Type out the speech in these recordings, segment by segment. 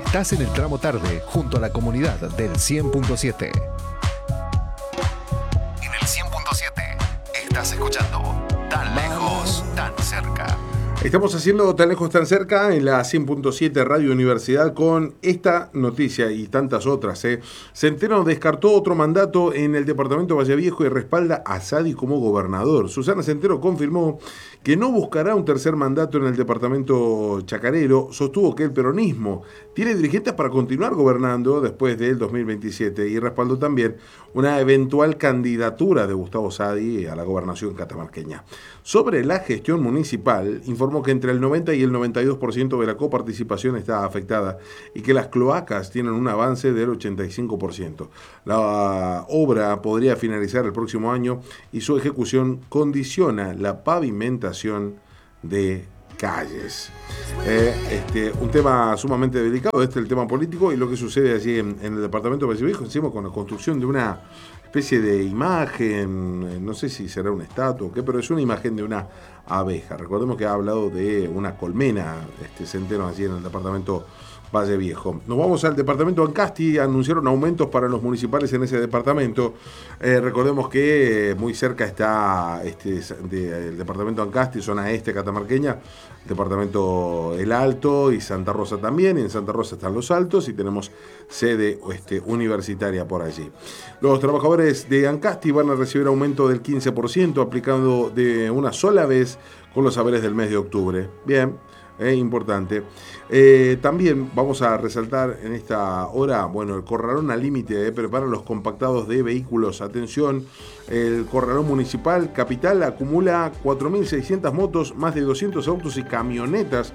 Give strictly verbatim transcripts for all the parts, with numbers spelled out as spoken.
Estás en el tramo tarde, junto a la comunidad del cien punto siete. En el cien punto siete estás escuchando Tan Lejos, Tan Cerca. Estamos haciendo Tan Lejos, Tan Cerca en la cien punto siete Radio Universidad con esta noticia y tantas otras. ¿eh? Centeno descartó otro mandato en el departamento de Valle Viejo y respalda a Sadi como gobernador. Susana Centeno confirmó que no buscará un tercer mandato en el departamento chacarero. Sostuvo que el peronismo tiene dirigentes para continuar gobernando después del dos mil veintisiete y respaldó también una eventual candidatura de Gustavo Sadi a la gobernación catamarqueña. Sobre la gestión municipal, informó que entre el noventa y el noventa y dos por ciento de la coparticipación está afectada y que las cloacas tienen un avance del ochenta y cinco por ciento. La obra podría finalizar el próximo año y su ejecución condiciona la pavimentación de calles. Eh, este, un tema sumamente delicado, este es el tema político y lo que sucede allí en, en el departamento de Valle Viejo, encima con la construcción de una especie de imagen, no sé si será una estatua o qué, pero es una imagen de una abeja. Recordemos que ha hablado de una colmena, este Centeno allí en el departamento Valle Viejo. Nos vamos al departamento de Ancasti. Anunciaron aumentos para los municipales en ese departamento. Eh, recordemos que muy cerca está este, de, el departamento de Ancasti, zona este catamarqueña, departamento El Alto y Santa Rosa también. En Santa Rosa están Los Altos y tenemos sede este, universitaria por allí. Los trabajadores de Ancasti van a recibir aumento del quince por ciento aplicado de una sola vez con los saberes del mes de octubre. Bien. Es importante. Eh, también vamos a resaltar en esta hora, bueno, el corralón al límite eh, prepara los compactados de vehículos. Atención, el corralón municipal Capital acumula cuatro mil seiscientas motos, más de doscientos autos y camionetas.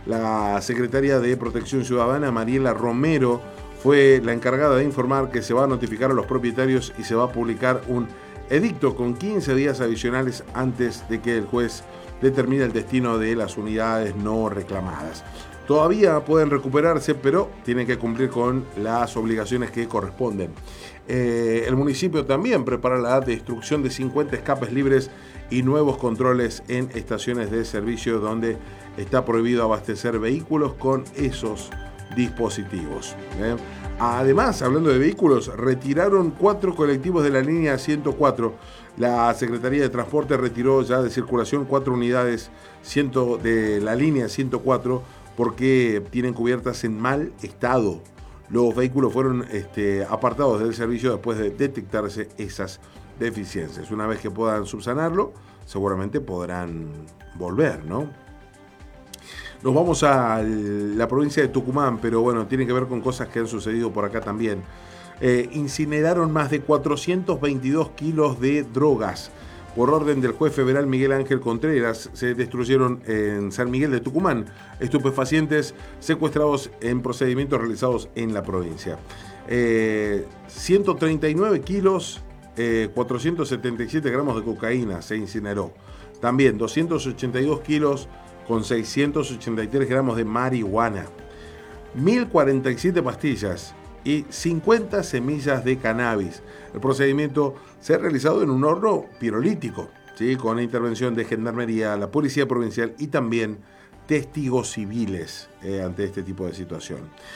La secretaria de Protección Ciudadana, Mariela Romero, fue la encargada de informar que se va a notificar a los propietarios y se va a publicar un edicto con quince días adicionales antes de que el juez determina el destino de las unidades no reclamadas. Todavía pueden recuperarse, pero tienen que cumplir con las obligaciones que corresponden. Eh, el municipio también prepara la destrucción de cincuenta escapes libres y nuevos controles en estaciones de servicio donde está prohibido abastecer vehículos con esos dispositivos. ¿eh? Además, hablando de vehículos, retiraron cuatro colectivos de la línea ciento cuatro. La Secretaría de Transporte retiró ya de circulación cuatro unidades de la línea ciento cuatro porque tienen cubiertas en mal estado. Los vehículos fueron este, apartados del servicio después de detectarse esas deficiencias. Una vez que puedan subsanarlo, seguramente podrán volver, ¿no? Nos vamos a la provincia de Tucumán, pero bueno, tiene que ver con cosas que han sucedido por acá también. Eh, incineraron más de cuatrocientos veintidós kilos de drogas. Por orden del juez federal Miguel Ángel Contreras, se destruyeron en San Miguel de Tucumán estupefacientes secuestrados en procedimientos realizados en la provincia. Eh, ciento treinta y nueve kilos, eh, cuatrocientos setenta y siete gramos de cocaína se incineró. También doscientos ochenta y dos kilos con seiscientos ochenta y tres gramos de marihuana, mil cuarenta y siete pastillas y cincuenta semillas de cannabis. El procedimiento se ha realizado en un horno pirolítico, ¿sí? Con la intervención de Gendarmería, la Policía Provincial y también testigos civiles eh, ante este tipo de situación.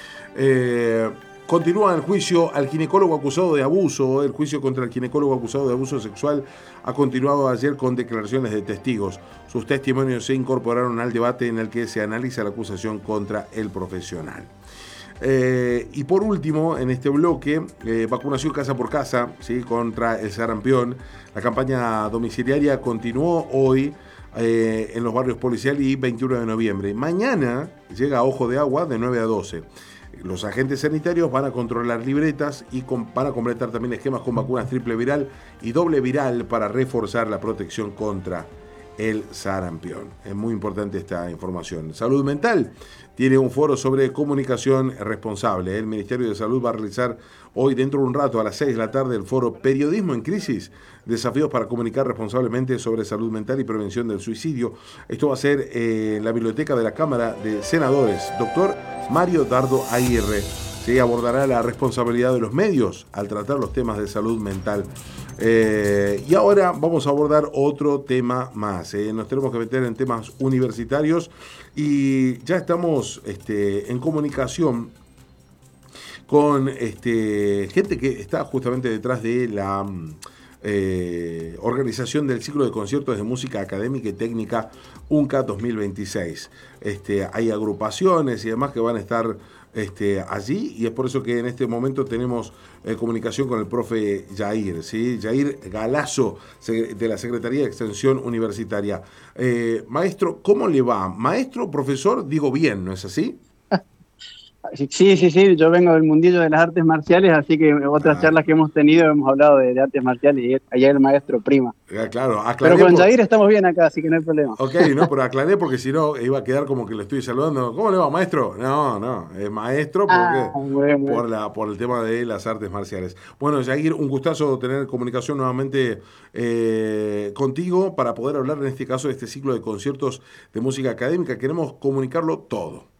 Eh, Continúa el juicio al ginecólogo acusado de abuso. El juicio contra el ginecólogo acusado de abuso sexual ha continuado ayer con declaraciones de testigos. Sus testimonios se incorporaron al debate en el que se analiza la acusación contra el profesional. Eh, y por último, en este bloque, eh, vacunación casa por casa, ¿sí? Contra el sarampión. La campaña domiciliaria continuó hoy eh, en los barrios Policial y veintiuno de noviembre. Mañana llega a Ojo de Agua de nueve a doce. Los agentes sanitarios van a controlar libretas y con, van a completar también esquemas con vacunas triple viral y doble viral para reforzar la protección contra el sarampión. Es muy importante esta información. Salud Mental tiene un foro sobre comunicación responsable. El Ministerio de Salud va a realizar hoy, dentro de un rato, a las seis de la tarde, el foro Periodismo en Crisis, desafíos para comunicar responsablemente sobre salud mental y prevención del suicidio. Esto va a ser eh, en la biblioteca de la Cámara de Senadores. Doctor Mario Dardo Aguirre se abordará la responsabilidad de los medios al tratar los temas de salud mental. Eh, y ahora vamos a abordar otro tema más. Eh. Nos tenemos que meter en temas universitarios y ya estamos este, en comunicación con este, gente que está justamente detrás de la eh, organización del ciclo de conciertos de música académica y técnica UNCA dos mil veintiséis. Este, hay agrupaciones y demás que van a estar este, allí, y es por eso que en este momento tenemos eh, comunicación con el profe Jair, ¿sí? Jair Galazo, de la Secretaría de Extensión Universitaria. Eh, maestro, ¿cómo le va? Maestro, profesor, digo bien, ¿no es así? Sí, sí, sí, yo vengo del mundillo de las artes marciales, así que otras ah. charlas que hemos tenido hemos hablado de, de artes marciales y allá el maestro prima. Ah, claro, aclaré. Pero con por... Jair estamos bien acá, así que no hay problema. Ok, no, pero aclaré porque si no iba a quedar como que le estoy saludando. ¿Cómo le va, maestro? No, no, es maestro porque, ah, muy bien, muy bien. Por, la, por el tema de las artes marciales. Bueno, Jair, un gustazo tener comunicación nuevamente eh, contigo para poder hablar en este caso de este ciclo de conciertos de música académica. Queremos comunicarlo todo.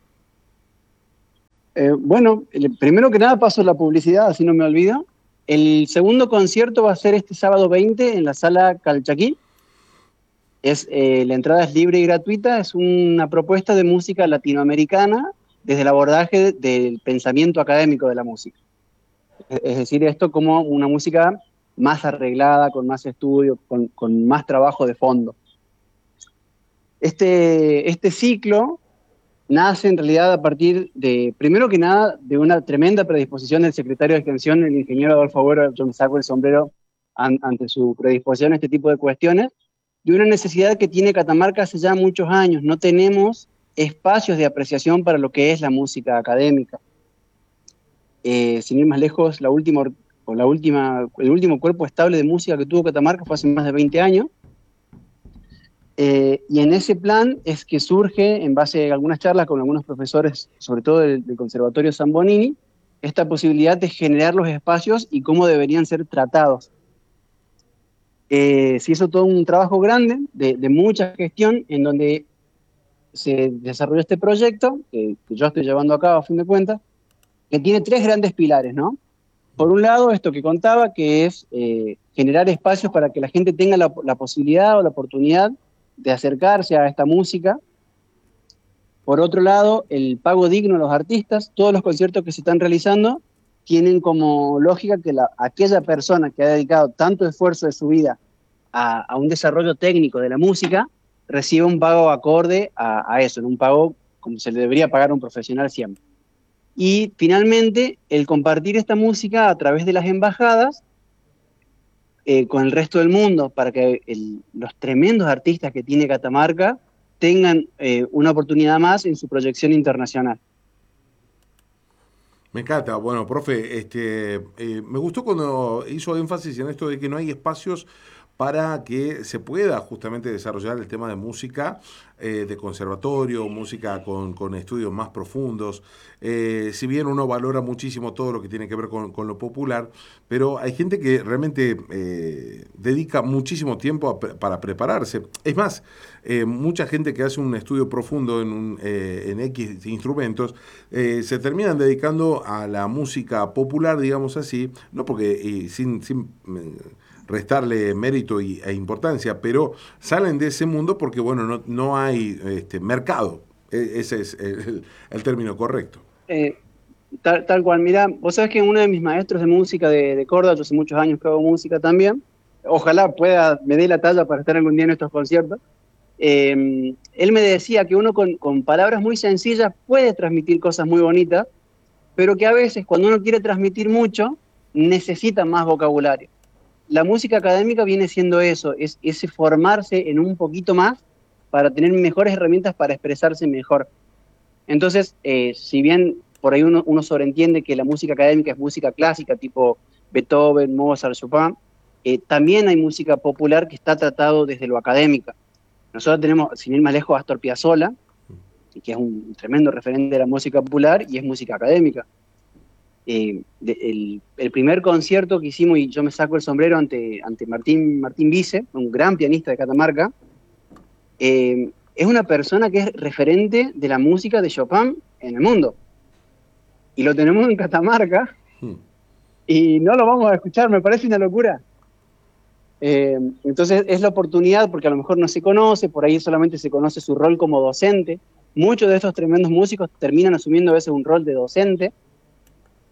Eh, bueno, primero que nada paso la publicidad, así no me olvido. El segundo concierto va a ser este sábado veinte en la Sala Calchaquí. Es, eh, la entrada es libre y gratuita, es una propuesta de música latinoamericana desde el abordaje del pensamiento académico de la música. Es, es decir, esto como una música más arreglada, con más estudio, con, con más trabajo de fondo. Este, este ciclo nace en realidad a partir de, primero que nada, de una tremenda predisposición del secretario de Extensión, el ingeniero Adolfo Agüero. Yo me saco el sombrero an, ante su predisposición a este tipo de cuestiones, de una necesidad que tiene Catamarca hace ya muchos años. No tenemos espacios de apreciación para lo que es la música académica. Eh, sin ir más lejos, la última, o la última, el último cuerpo estable de música que tuvo Catamarca fue hace más de veinte años, Eh, y en ese plan es que surge, en base a algunas charlas con algunos profesores, sobre todo del, del Conservatorio Zambonini, esta posibilidad de generar los espacios y cómo deberían ser tratados. Eh, se hizo todo un trabajo grande, de, de mucha gestión, en donde se desarrolló este proyecto, que, que yo estoy llevando a cabo a fin de cuentas, que tiene tres grandes pilares, ¿no? Por un lado, esto que contaba, que es eh, generar espacios para que la gente tenga la, la posibilidad o la oportunidad de acercarse a esta música. Por otro lado, el pago digno a los artistas. Todos los conciertos que se están realizando tienen como lógica que la, aquella persona que ha dedicado tanto esfuerzo de su vida a, a un desarrollo técnico de la música, reciba un pago acorde a, a eso, un pago como se le debería pagar a un profesional siempre. Y finalmente, el compartir esta música a través de las embajadas Eh, con el resto del mundo, para que el, los tremendos artistas que tiene Catamarca tengan eh, una oportunidad más en su proyección internacional. Me encanta. Bueno, profe, este, eh, me gustó cuando hizo énfasis en esto de que no hay espacios para que se pueda justamente desarrollar el tema de música eh, de conservatorio, música con, con estudios más profundos. Eh, si bien uno valora muchísimo todo lo que tiene que ver con, con lo popular, pero hay gente que realmente eh, dedica muchísimo tiempo a, para prepararse. Es más, eh, mucha gente que hace un estudio profundo en, un, eh, en X instrumentos eh, se terminan dedicando a la música popular, digamos así, no porque eh, sin... sin restarle mérito y, e importancia, pero salen de ese mundo porque, bueno, no, no hay este, mercado. E, ese es el, el término correcto. Eh, tal, tal cual. Mirá, vos sabés que uno de mis maestros de música de, de Córdoba, yo hace muchos años que hago música también, ojalá pueda, me dé la talla para estar algún día en estos conciertos, eh, él me decía que uno con, con palabras muy sencillas puede transmitir cosas muy bonitas, pero que a veces cuando uno quiere transmitir mucho, necesita más vocabulario. La música académica viene siendo eso, es ese formarse en un poquito más para tener mejores herramientas para expresarse mejor. Entonces, eh, si bien por ahí uno, uno sobreentiende que la música académica es música clásica, tipo Beethoven, Mozart, Chopin, eh, también hay música popular que está tratado desde lo académico. Nosotros tenemos, sin ir más lejos, a Astor Piazzolla, que es un tremendo referente de la música popular y es música académica. Eh, de, el, el primer concierto que hicimos, y yo me saco el sombrero ante, ante Martín, Martín Vice, un gran pianista de Catamarca, eh, es una persona que es referente de la música de Chopin en el mundo. Y lo tenemos en Catamarca, hmm. y no lo vamos a escuchar, me parece una locura. Eh, entonces es la oportunidad, porque a lo mejor no se conoce, por ahí solamente se conoce su rol como docente. Muchos de estos tremendos músicos terminan asumiendo a veces un rol de docente,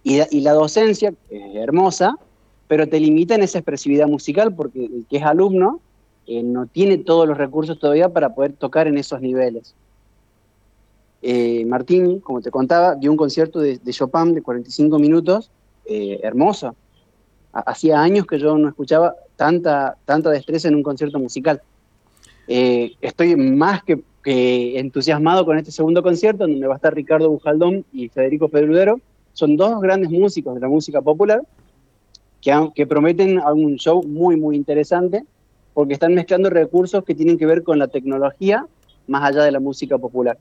Y, y la docencia, que es hermosa, pero te limita en esa expresividad musical, porque el que es alumno eh, no tiene todos los recursos todavía para poder tocar en esos niveles. Eh, Martín, como te contaba, dio un concierto de, de Chopin de cuarenta y cinco minutos, eh, hermoso. Hacía años que yo no escuchaba tanta, tanta destreza en un concierto musical. Eh, estoy más que, que entusiasmado con este segundo concierto, donde va a estar Ricardo Bujaldón y Federico Pedrudero. Son dos grandes músicos de la música popular que, han, que prometen un show muy, muy interesante, porque están mezclando recursos que tienen que ver con la tecnología más allá de la música popular.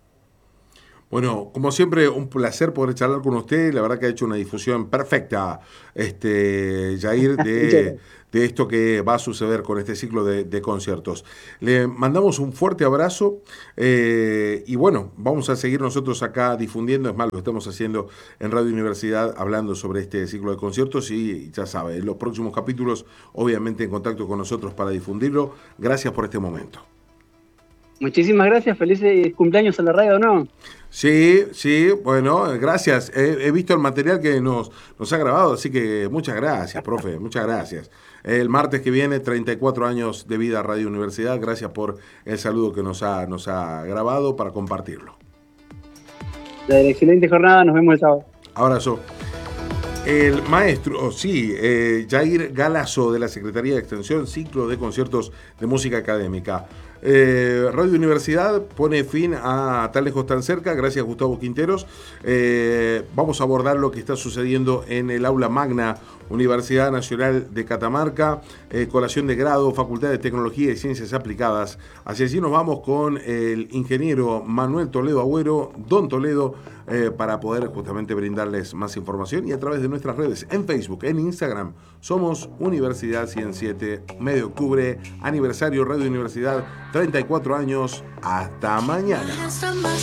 Bueno, como siempre, un placer poder charlar con usted. La verdad que ha hecho una difusión perfecta, este, Jair, de, de esto que va a suceder con este ciclo de, de conciertos. Le mandamos un fuerte abrazo eh, y bueno, vamos a seguir nosotros acá difundiendo. Es más, lo estamos haciendo en Radio Universidad, hablando sobre este ciclo de conciertos y ya sabe, en los próximos capítulos, obviamente en contacto con nosotros para difundirlo. Gracias por este momento. Muchísimas gracias, felices cumpleaños a la radio, ¿no? Sí, sí, bueno, gracias. He, he visto el material que nos, nos ha grabado, así que muchas gracias, profe, muchas gracias. El martes que viene, treinta y cuatro años de vida a Radio Universidad. Gracias por el saludo que nos ha, nos ha grabado para compartirlo. La excelente jornada, nos vemos el sábado. Abrazo. El maestro, oh, sí, eh, Jair Galazo, de la Secretaría de Extensión, ciclo de conciertos de música académica. Eh, Radio Universidad pone fin a Tan Lejos Tan Cerca, gracias Gustavo Quinteros. Eh, vamos a abordar lo que está sucediendo en el aula magna Universidad Nacional de Catamarca, eh, colación de grado, Facultad de Tecnología y Ciencias Aplicadas. Así así nos vamos con el ingeniero Manuel Toledo Agüero, Don Toledo, eh, para poder justamente brindarles más información y a través de nuestras redes, en Facebook, en Instagram, somos Universidad ciento siete, mes de octubre, aniversario Radio Universidad, treinta y cuatro años. Hasta mañana.